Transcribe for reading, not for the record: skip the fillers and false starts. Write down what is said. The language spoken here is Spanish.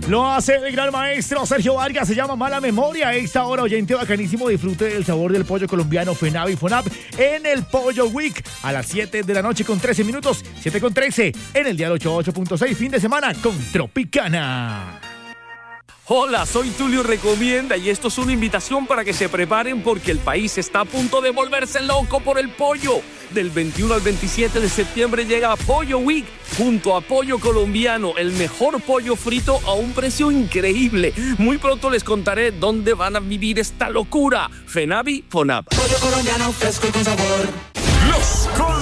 Lo hace el gran maestro Sergio Vargas, se llama Mala Memoria. Esta hora, oyente bacanísimo, disfrute del sabor del pollo colombiano FENAVI FONAP en el Pollo Week a las 7 de la noche con 13 minutos, 7 con 13 en el dial 88.6, fin de semana con Tropicana. Hola, soy Tulio Recomienda y esto es una invitación para que se preparen porque el país está a punto de volverse loco por el pollo. Del 21 al 27 de septiembre llega Pollo Week junto a Pollo Colombiano, el mejor pollo frito a un precio increíble. Muy pronto les contaré dónde van a vivir esta locura. FENAVI FONAP. Pollo colombiano fresco y con sabor. Los